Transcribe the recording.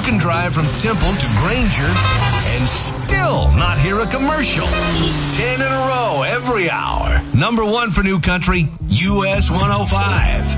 can drive from Temple to Granger and still not hear a commercial. 10 in a row every hour. Number one for New Country, US 105.